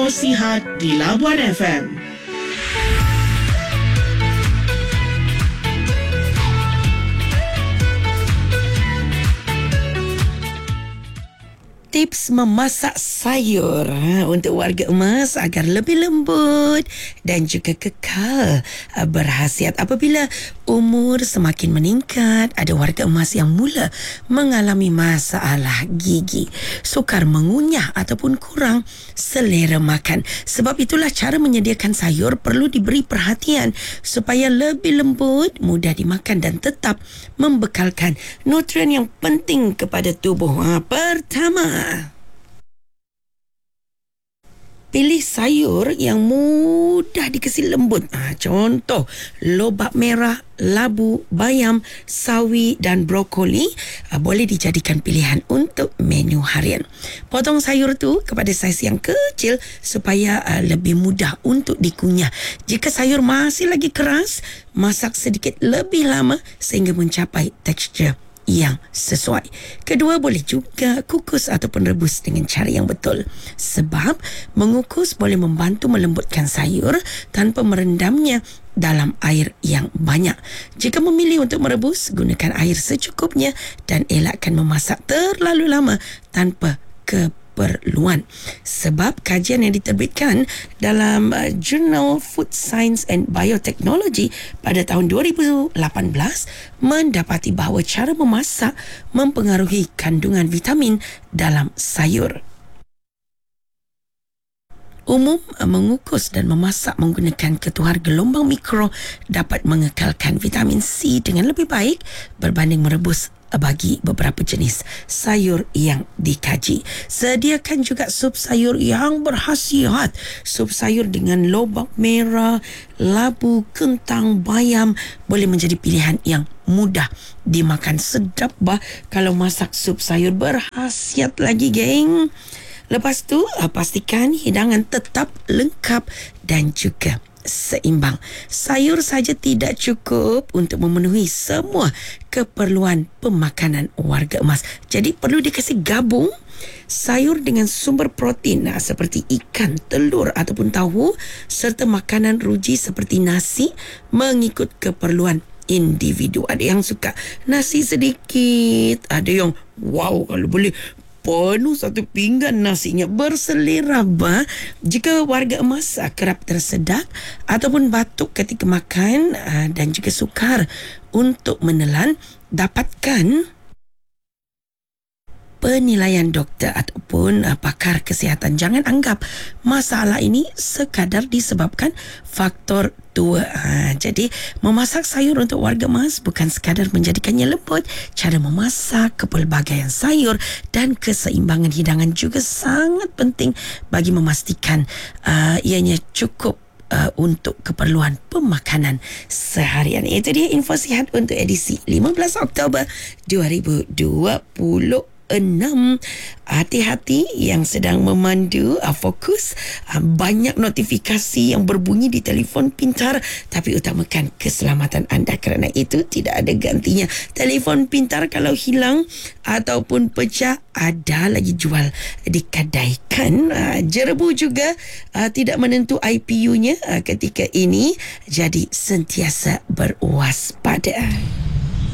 Info Sihat di Labuan FM. Tips memasak sayur untuk warga emas agar lebih lembut dan juga kekal berkhasiat. Apabila umur semakin meningkat, ada warga emas yang mula mengalami masalah gigi, sukar mengunyah ataupun kurang selera makan. Sebab itulah cara menyediakan sayur perlu diberi perhatian supaya lebih lembut, mudah dimakan dan tetap membekalkan nutrien yang penting kepada tubuh. Pertama, pilih sayur yang mudah dikesi lembut. Contoh, lobak merah, labu, bayam, sawi dan brokoli boleh dijadikan pilihan untuk menu harian. Potong sayur tu kepada saiz yang kecil supaya lebih mudah untuk dikunyah. Jika sayur masih lagi keras, masak sedikit lebih lama sehingga mencapai tekstur yang sesuai. Kedua, boleh juga kukus ataupun rebus dengan cara yang betul. Sebab mengukus boleh membantu melembutkan sayur tanpa merendamnya dalam air yang banyak. Jika memilih untuk merebus, gunakan air secukupnya dan elakkan memasak terlalu lama tanpa keperluan. Sebab kajian yang diterbitkan dalam Jurnal Food Science and Biotechnology pada tahun 2018 mendapati bahawa cara memasak mempengaruhi kandungan vitamin dalam sayur. Mengukus dan memasak menggunakan ketuhar gelombang mikro dapat mengekalkan vitamin C dengan lebih baik berbanding merebus bagi beberapa jenis sayur yang dikaji. Sediakan juga sup sayur yang berkhasiat. Sup sayur dengan lobak merah, labu, kentang, bayam boleh menjadi pilihan yang mudah dimakan. Sedap bah kalau masak sup sayur, berkhasiat lagi, geng. Lepas tu, pastikan hidangan tetap lengkap dan juga seimbang. Sayur saja tidak cukup untuk memenuhi semua keperluan pemakanan warga emas. Jadi perlu dikasih gabung sayur dengan sumber protein seperti ikan, telur ataupun tahu, serta makanan ruji seperti nasi mengikut keperluan individu. Ada yang suka nasi sedikit, ada yang wow kalau boleh penuh satu pinggan nasinya, berselera bah. Jika warga emas kerap tersedak ataupun batuk ketika makan dan juga sukar untuk menelan, dapatkan penilaian doktor ataupun pakar kesihatan. Jangan anggap masalah ini sekadar disebabkan faktor tua. Jadi memasak sayur untuk warga emas bukan sekadar menjadikannya lembut. Cara memasak, kepelbagaian sayur dan keseimbangan hidangan juga sangat penting bagi memastikan ianya cukup untuk keperluan pemakanan seharian. Itu dia info sihat untuk edisi 15 Oktober 2026. Hati-hati yang sedang memandu, fokus. Banyak notifikasi yang berbunyi di telefon pintar, tapi utamakan keselamatan anda, kerana itu tidak ada gantinya. Telefon pintar kalau hilang ataupun pecah, ada lagi jual di kedai kan. Jerebu juga tidak menentu IPU-nya ketika ini, jadi sentiasa berwaspada.